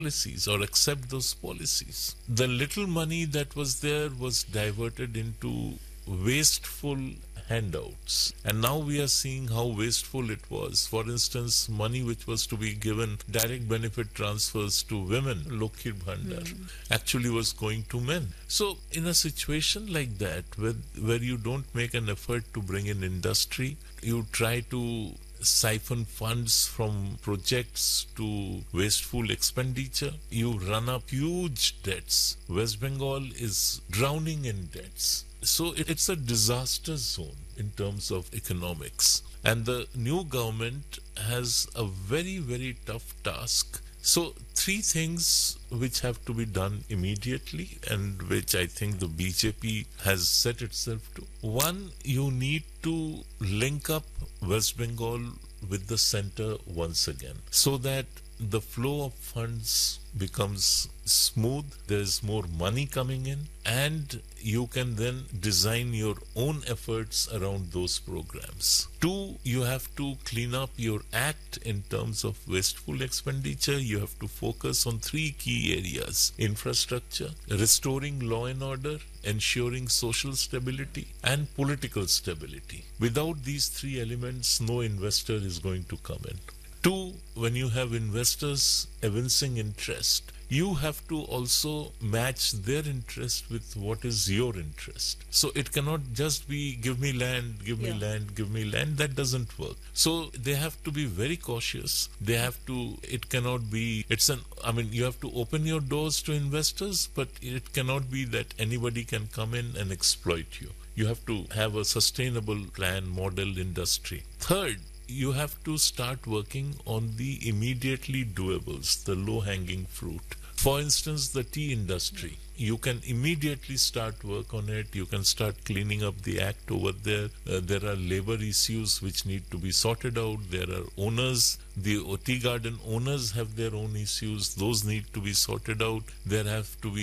policies or accept those policies. The little money that was there was diverted into wasteful handouts. And now we are seeing how wasteful it was. For instance, money which was to be given, direct benefit transfers to women, Lokhir Bhandar, actually was going to men. So in a situation like that, where you don't make an effort to bring in industry, you try to siphon funds from projects to wasteful expenditure, you run up huge debts. West Bengal is drowning in debts. So it's a disaster zone in terms of economics. And the new government has a very, very tough task. So three things which have to be done immediately and which I think the BJP has set itself to. One, you need to link up West Bengal with the center once again so that the flow of funds becomes smooth, there is more money coming in, and you can then design your own efforts around those programs. Two, you have to clean up your act in terms of wasteful expenditure. You have to focus on three key areas: infrastructure, restoring law and order, ensuring social stability, and political stability. Without these three elements, no investor is going to come in. Two, when you have investors evincing interest, you have to also match their interest with what is your interest. So it cannot just be give me land, give me land, give me land. That doesn't work. So they have to be very cautious. They have to, it cannot be, you have to open your doors to investors, but it cannot be that anybody can come in and exploit you. You have to have a sustainable plan, model, industry. Third, you have to start working on the immediately doables, the low-hanging fruit. For instance, the tea industry. You can immediately start work on it. You can start cleaning up the act over there. There are labor issues which need to be sorted out. There are owners. The tea garden owners have their own issues. Those need to be sorted out. There has to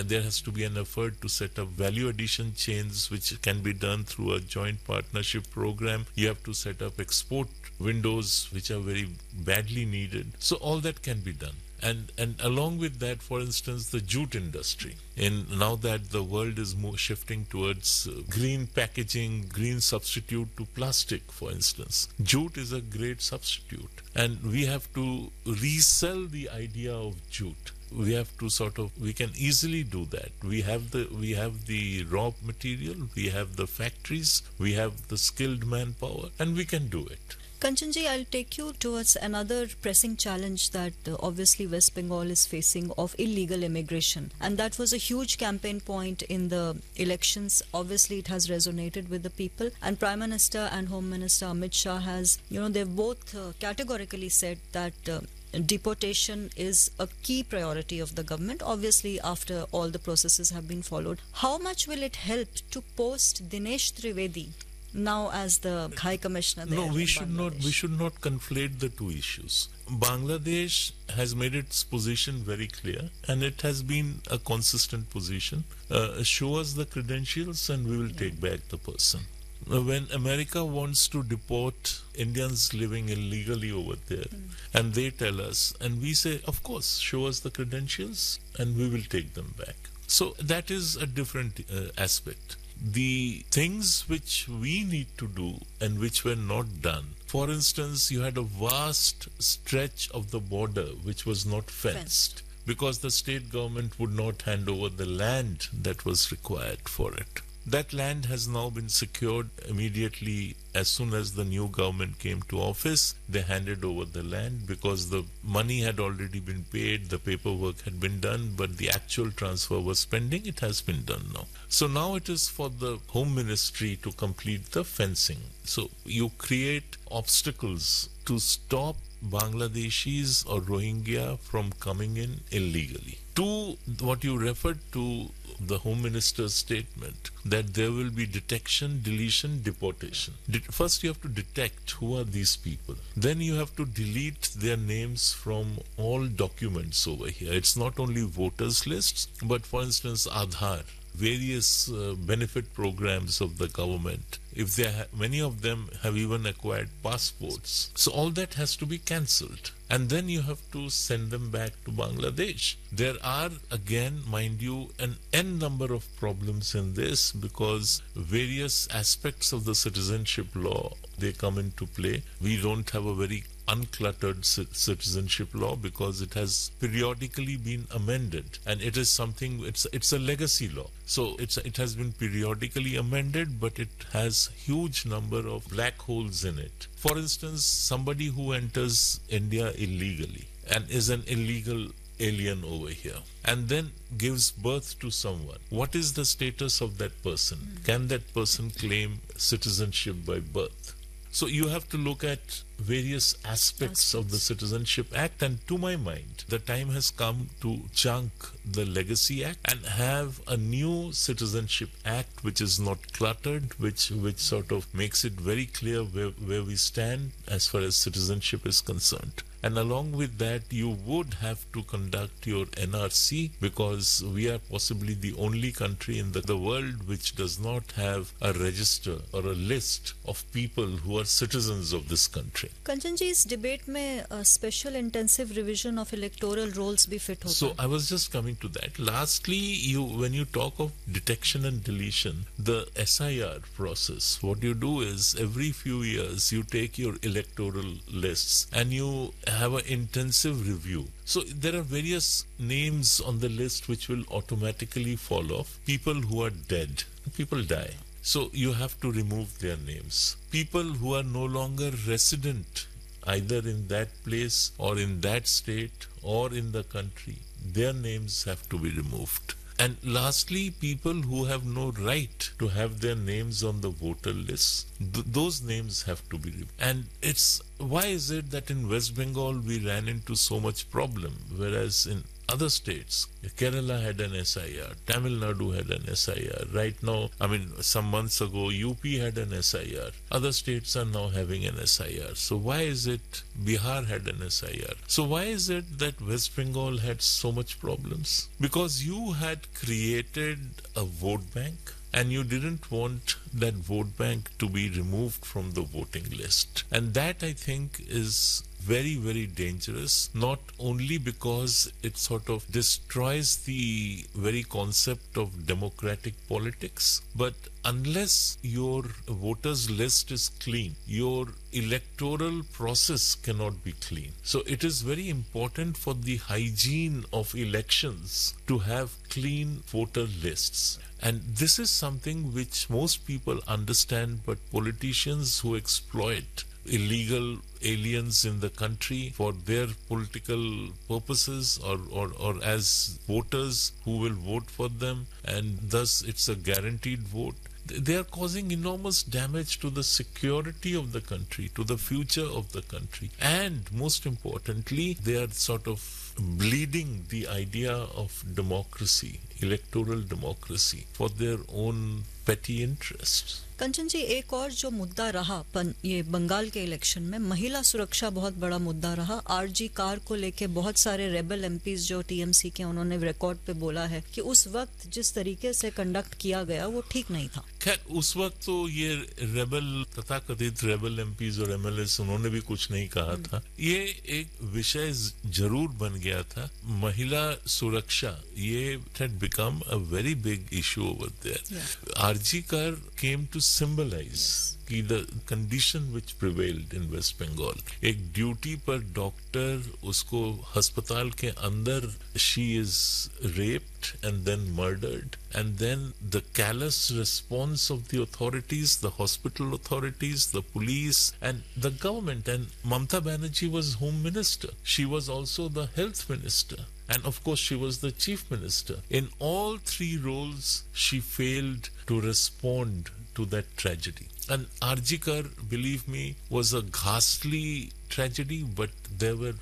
be an effort to set up value addition chains, which can be done through a joint partnership program. You have to set up export windows, which are very badly needed. So all that can be done. And along with that, for instance, the jute industry. Now that the world is more shifting towards green packaging, green substitute to plastic, for instance, jute is a great substitute. And we have to resell the idea of jute. We have to we can easily do that. We have the raw material, we have the factories, we have the skilled manpower, and we can do it. Kanchanji, I'll take you towards another pressing challenge that obviously West Bengal is facing of illegal immigration. And that was a huge campaign point in the elections. Obviously, it has resonated with the people. And Prime Minister and Home Minister Amit Shah has, they've both categorically said that deportation is a key priority of the government, obviously after all the processes have been followed. How much will it help to post Dinesh Trivedi now as the High Commissioner there? No, we should not conflate the two issues. Bangladesh has made its position very clear, and it has been a consistent position. Show us the credentials and we will take back the person. When America wants to deport Indians living illegally over there, and they tell us, and we say, of course, show us the credentials and we will take them back. So that is a different aspect. The things which we need to do and which were not done. For instance, you had a vast stretch of the border which was not fenced because the state government would not hand over the land that was required for it. That land has now been secured immediately. As soon as the new government came to office, they handed over the land because the money had already been paid, the paperwork had been done, but the actual transfer was pending. It has been done now. So now it is for the Home Ministry to complete the fencing. So you create obstacles to stop Bangladeshis or Rohingya from coming in illegally. To what you referred to, the Home Minister's statement that there will be detection, deletion, deportation. First you have to detect who are these people. Then you have to delete their names from all documents over here. It's not only voters lists, but for instance Aadhaar, various benefit programs of the government, if many of them have even acquired passports. So all that has to be cancelled. And then you have to send them back to Bangladesh. There are, again, mind you, an n number of problems in this, because various aspects of the citizenship law, they come into play. We don't have a very uncluttered citizenship law because it has periodically been amended, and it is something, it's a legacy law. So it has been periodically amended, but it has huge number of black holes in it. For instance, somebody who enters India illegally and is an illegal alien over here and then gives birth to someone, what is the status of that person? Can that person claim citizenship by birth? So you have to look at various aspects of the Citizenship Act, and to my mind, the time has come to junk the Legacy Act and have a new Citizenship Act which is not cluttered, which sort of makes it very clear where we stand as far as citizenship is concerned. And along with that, you would have to conduct your NRC, because we are possibly the only country in the world which does not have a register or a list of people who are citizens of this country. कंचन जी, इस debate में special intensive revision of electoral rolls भी fit होता है. So I was just coming to that. Lastly, when you talk of detection and deletion, the SIR process, what you do is every few years you take your electoral lists and you have an intensive review. So there are various names on the list which will automatically fall off. People who are dead, people die. So you have to remove their names. People who are no longer resident either in that place or in that state or in the country, their names have to be removed. And lastly, people who have no right to have their names on the voter list, those names have to be removed. And why is it that in West Bengal we ran into so much problem, whereas in other states, Kerala had an SIR, Tamil Nadu had an SIR. Right now, some months ago, UP had an SIR. Other states are now having an SIR. So why is it Bihar had an SIR? So why is it that West Bengal had so much problems? Because you had created a vote bank, and you didn't want that vote bank to be removed from the voting list. And that, I think, is very, very dangerous, not only because it sort of destroys the very concept of democratic politics, but unless your voters list is clean, your electoral process cannot be clean. So it is very important for the hygiene of elections to have clean voter lists. And this is something which most people understand, but politicians who exploit illegal aliens in the country for their political purposes or as voters who will vote for them, and thus it's a guaranteed vote, they are causing enormous damage to the security of the country, to the future of the country. And most importantly, they are sort of bleeding the idea of democracy, electoral democracy, for their own petty interests. कंचन जी, एक और जो मुद्दा रहा ये बंगाल के election में, महिला सुरक्षा बहुत बड़ा मुद्दा रहा. आरजी कार को लेके बहुत सारे रेबल एमपीज जो टीएमसी के, उन्होंने रिकॉर्ड पे बोला है कि उस वक्त जिस तरीके से कंडक्ट किया गया वो ठीक नहीं था. खैर, उस वक्त तो ये रेबल, तथाकथित रेबल एमपीज और एमएलएस, उन्होंने भी कुछ नहीं कहा था. ये एक विषय जरूर बन गया था. महिला सुरक्षा, ये had become a very big issue over there. RG car came to symbolize the condition which prevailed in West Bengal. एक ड्यूटी पर डॉक्टर, उसको अस्पताल के अंदर, she is raped and then murdered, and then the callous response of the authorities, the hospital authorities, the police and the government. And Mamata Banerjee was Home Minister. She was also the Health Minister. And of course, she was the Chief Minister. In all three roles, she failed to respond to that tragedy. And RG Kar, believe me, was a ghastly tragedy, but there were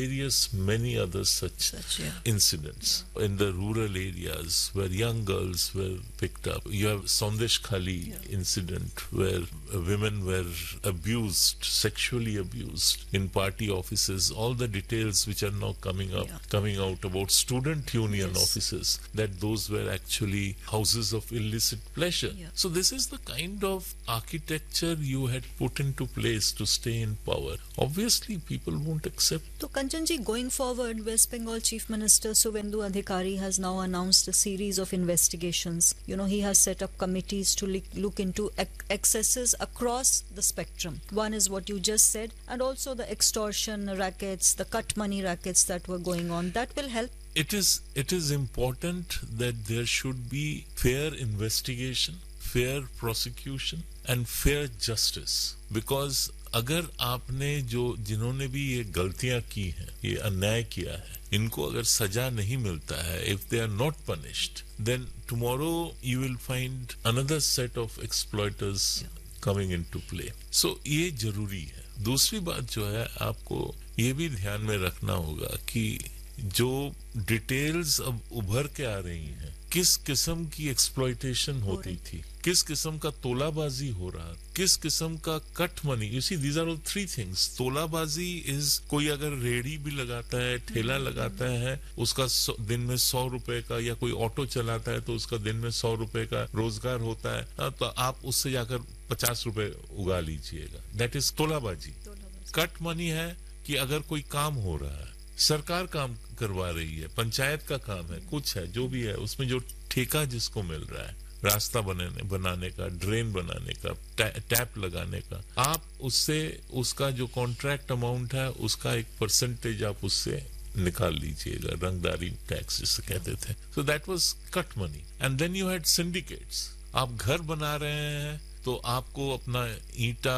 many other such incidents in the rural areas where young girls were picked up. You have Sandesh Khali incident where women were abused, sexually abused in party offices. All the details which are now coming out about student union offices, that those were actually houses of illicit pleasure. So this is the kind of architecture you had put into place to stay in power. Obviously, people won't accept. So, Kanchan ji, going forward, West Bengal Chief Minister Suvendu Adhikari has now announced a series of investigations. You know, he has set up committees to look into excesses across the spectrum. One is what you just said, and also the extortion rackets, the cut money rackets that were going on. That will help. It is important that there should be fair investigation, fair prosecution and fair justice, because अगर आपने जिन्होंने भी ये गलतियां की हैं, ये अन्याय किया है, इनको अगर सजा नहीं मिलता है, if they are not punished, then tomorrow you will find another set of exploiters coming into play. So ये जरूरी है. दूसरी बात जो है, आपको ये भी ध्यान में रखना होगा कि जो डिटेल्स अब उभर के आ रही हैं, किस किस्म की एक्सप्लॉयटेशन होती थी, किस किस्म का तोलाबाजी हो रहा, किस किस्म का cut money. You see, these are all three things. तोलाबाजी is कोई अगर रेडी भी लगाता है, ठेला लगाता है, उसका दिन में 100 रुपए का, या कोई ऑटो चलाता है तो उसका दिन में 100 रुपए का रोजगार होता है, तो आप उससे जाकर 50 रुपए उगा लीजिएगा. That is तोलाबाजी. कट मनी है कि अगर कोई काम हो रहा है, सरकार काम करवा रही है, पंचायत का काम है, कुछ है, जो भी है, उसमें जो ठेका जिसको मिल रहा है, रास्ता बनाने का, ड्रेन बनाने का, टैप लगाने का, आप उससे उसका जो कॉन्ट्रैक्ट अमाउंट है उसका एक परसेंटेज आप उससे निकाल लीजिएगा. रंगदारी टैक्स जिसे कहते थे. So that was cut money. And then you had syndicates. आप घर बना रहे हैं तो आपको अपना ईंटा,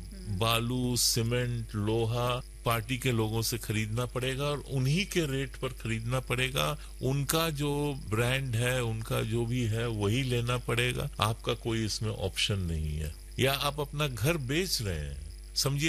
बालू, सीमेंट, लोहा पार्टी के लोगों से खरीदना पड़ेगा और उन्हीं के रेट पर खरीदना पड़ेगा. उनका जो ब्रांड है, उनका जो भी है, वही लेना पड़ेगा. आपका कोई इसमें ऑप्शन नहीं है. या आप अपना घर बेच रहे हैं, समझिए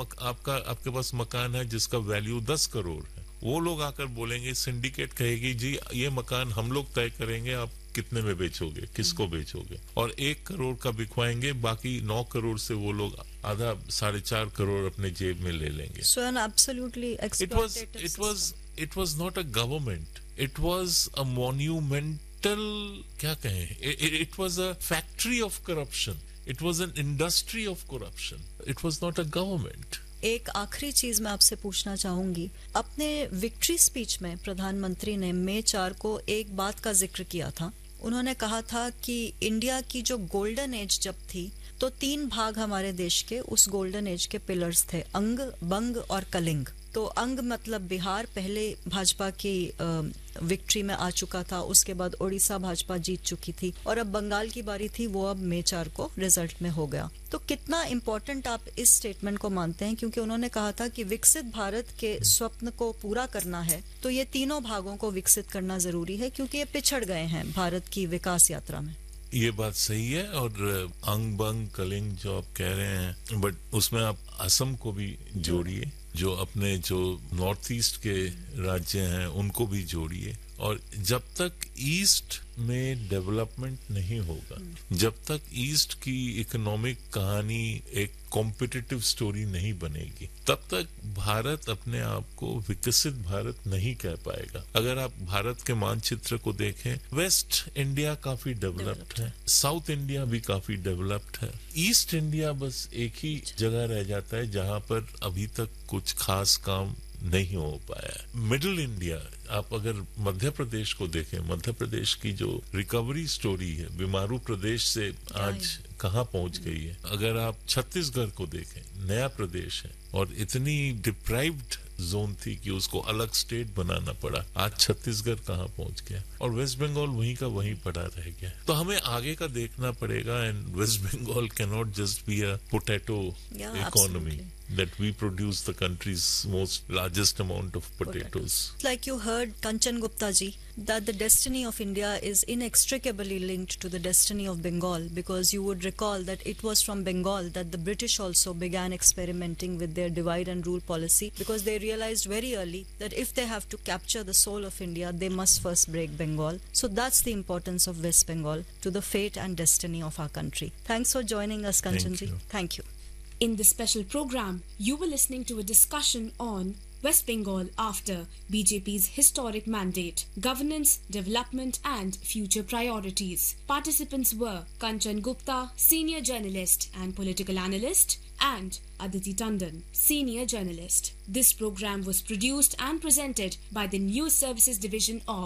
आपके पास मकान है जिसका वैल्यू 10 करोड़ है. वो लोग आकर बोलेंगे, सिंडिकेट कहेगी जी ये मकान हम लोग तय करेंगे, आप कितने में बेचोगे, किसको बेचोगे, और 1 करोड़ का बिकवाएंगे, बाकी 9 करोड़ से वो लोग आधा 4.5 करोड़ अपने जेब में ले लेंगे. So an absolutely exploitative it was not a government, it was a monumental, क्या कहें, it was a factory of corruption, it was an industry of corruption, it was not a government. एक आखिरी चीज मैं आपसे पूछना चाहूंगी. अपने विक्ट्री स्पीच में प्रधानमंत्री ने मई 4 को एक बात का जिक्र किया था. उन्होंने कहा था कि इंडिया की जो गोल्डन एज जब थी, तो 3 भाग हमारे देश के उस गोल्डन एज के पिलर्स थे, अंग, बंग और कलिंग. तो अंग मतलब बिहार पहले भाजपा की विक्ट्री में आ चुका था, उसके बाद ओडिशा भाजपा जीत चुकी थी, और अब बंगाल की बारी थी, वो अब मई 4 को रिजल्ट में हो गया. तो कितना इम्पोर्टेंट आप इस स्टेटमेंट को मानते हैं, क्योंकि उन्होंने कहा था कि विकसित भारत के स्वप्न को पूरा करना है तो ये तीनों भागों को विकसित करना जरूरी है, क्योंकि ये पिछड़ गए हैं भारत की विकास यात्रा में. ये बात सही है. और अंग, बंग, कलिंग जो आप कह रहे हैं, बट उसमें आप असम को भी जोड़िए, जो अपने जो नॉर्थ ईस्ट के राज्य हैं उनको भी जोड़िए. और जब तक ईस्ट में डेवलपमेंट नहीं होगा, जब तक ईस्ट की इकोनॉमिक कहानी एक कॉम्पिटिटिव स्टोरी नहीं बनेगी, तब तक भारत अपने आप को विकसित भारत नहीं कह पाएगा. अगर आप भारत के मानचित्र को देखें, वेस्ट इंडिया काफी डेवलप्ड है, साउथ इंडिया भी काफी डेवलप्ड है, ईस्ट इंडिया बस एक ही जगह रह जाता है जहां पर अभी तक कुछ खास काम नहीं हो पाया. मिडिल इंडिया, आप अगर मध्य प्रदेश को देखें, मध्य प्रदेश की जो रिकवरी स्टोरी है, बीमारू प्रदेश से आज कहां पहुंच गई है. अगर आप छत्तीसगढ़ को देखें, नया प्रदेश है और इतनी डिप्राइव्ड जोन थी कि उसको अलग स्टेट बनाना पड़ा. आज छत्तीसगढ़ कहां पहुंच गया, और वेस्ट बंगाल वहीं का वहीं पड़ा रह गया. तो हमें आगे का देखना पड़ेगा. And waste Bengal can not just be a potato economy. that we produce the country's most largest amount of potatoes. Like you heard Kanchan Gupta ji, that the destiny of India is inextricably linked to the destiny of Bengal, because you would recall that it was from Bengal that the British also began experimenting with their divide and rule policy, because they realized very early that if they have to capture the soul of India, they must first break Bengal. So that's the importance of West Bengal to the fate and destiny of our country. Thanks for joining us, Kanchan ji. Thank you. In this special program, you were listening to a discussion on West Bengal after BJP's historic mandate, governance, development and future priorities. Participants were Kanchan Gupta, senior journalist and political analyst, and Aditi Tandon, senior journalist. This program was produced and presented by the News Services Division of